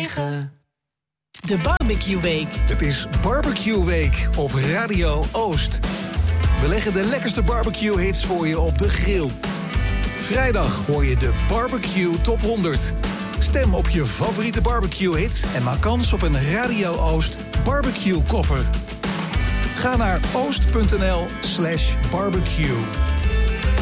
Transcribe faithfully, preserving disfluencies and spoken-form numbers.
negen. De Barbecue Week. Het is Barbecue Week op Radio Oost. We leggen de lekkerste barbecue hits voor je op de grill. Vrijdag hoor je de Barbecue Top honderd. Stem op je favoriete barbecue hits en maak kans op een Radio Oost barbecue koffer. Ga naar oost punt n l slash barbecue.